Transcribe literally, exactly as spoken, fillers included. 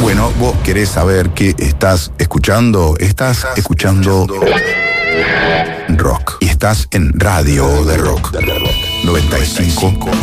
Bueno, vos querés saber qué estás escuchando. Estás, estás escuchando, escuchando rock. Y estás en Radio de Rock noventa y cinco